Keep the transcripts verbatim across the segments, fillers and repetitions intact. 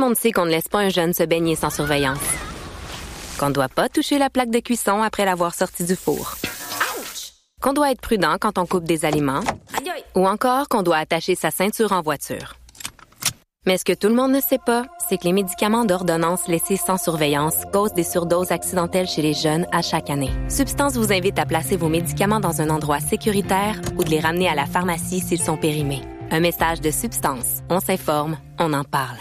le monde sait qu'on ne laisse pas un jeune se baigner sans surveillance. Qu'on ne doit pas toucher la plaque de cuisson après l'avoir sorti du four. Ouch! Qu'on doit être prudent quand on coupe des aliments. Aïe aïe! Ou encore qu'on doit attacher sa ceinture en voiture. Mais ce que tout le monde ne sait pas, c'est que les médicaments d'ordonnance laissés sans surveillance causent des surdoses accidentelles chez les jeunes à chaque année. Substance vous invite à placer vos médicaments dans un endroit sécuritaire ou de les ramener à la pharmacie s'ils sont périmés. Un message de Substance. On s'informe, on en parle.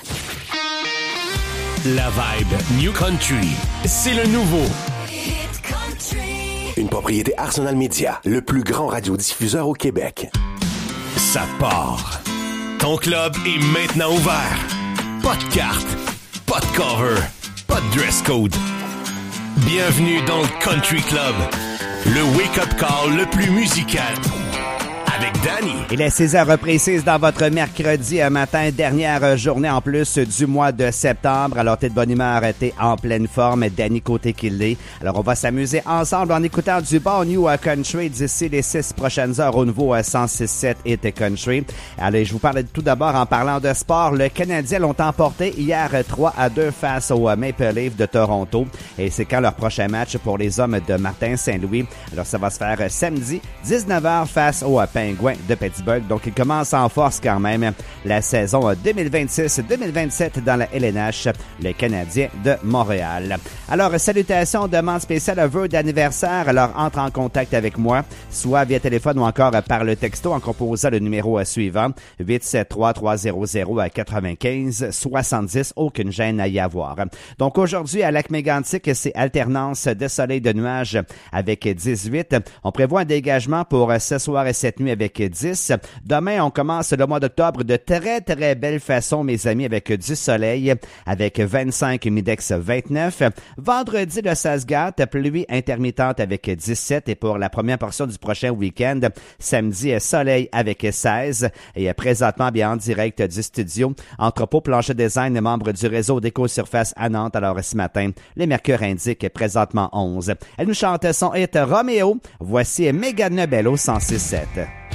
La vibe New Country, c'est le nouveau Hit Country. Une propriété Arsenal Media, le plus grand radiodiffuseur au Québec. Ça part. Ton club est maintenant ouvert. Pas de carte, pas de cover, pas de dress code. Bienvenue dans le Country Club, le wake-up call le plus musical. Avec Danny. Il est six heures précises dans votre mercredi matin, dernière journée en plus du mois de septembre. Alors, t'es de bonne humeur, t'es en pleine forme. Danny côté qu'il l'est. Alors, on va s'amuser ensemble en écoutant du bon New Country d'ici les six prochaines heures au nouveau cent six sept Hit Country. Allez, je vous parle tout d'abord en parlant de sport. Le Canadien l'ont emporté hier trois à deux face au Maple Leafs de Toronto. Et c'est quand leur prochain match pour les hommes de Martin Saint-Louis. Alors, ça va se faire samedi, dix-neuf heures face au Pingouins de Pittsburgh. Donc, il commence en force quand même la saison deux mille vingt-six deux mille vingt-sept dans la L N H, le Canadien de Montréal. Alors, salutations, demande spéciale, vœux d'anniversaire. Alors, entre en contact avec moi, soit via téléphone ou encore par le texto en composant le numéro suivant, huit sept trois trois zéro zéro quatre-vingt-quinze soixante-dix. Aucune gêne à y avoir. Donc, aujourd'hui, à Lac-Mégantic, c'est alternance de soleil de nuages avec dix-huit. On prévoit un dégagement pour ce soir et cette nuit avec dix. Demain, on commence le mois d'octobre de très, très belle façon, mes amis, avec du soleil, avec vingt-cinq, Midex vingt-neuf. Vendredi, le ça se gâte, pluie intermittente avec dix-sept. Et pour la première portion du prochain week-end, samedi, soleil avec seize. Et présentement, bien en direct du studio, Entrepôt Plancher Design, membre du réseau d'Éco-Surface à Nantes. Alors, ce matin, les mercures indiquent présentement onze. Elle nous chante son hit Roméo. Voici Mégane Bello cent six sept.